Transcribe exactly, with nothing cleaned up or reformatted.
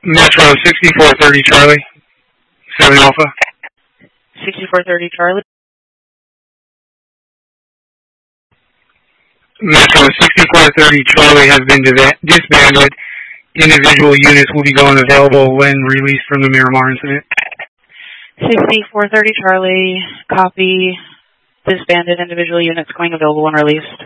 Metro sixty-four thirty Charlie, seven Alpha. sixty-four thirty Charlie. Metro sixty-four thirty Charlie has been disbanded. Individual units will be going available when released from the Miramar incident. sixty-four thirty Charlie, copy. Disbanded individual units going available when released.